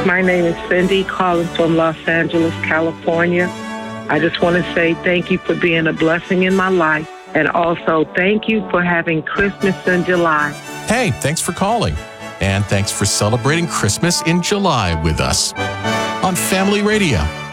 My name is Cindy, calling from Los Angeles, California. I just want to say thank you for being a blessing in my life. And also, thank you for having Christmas in July. Hey, thanks for calling. And thanks for celebrating Christmas in July with us on Family Radio.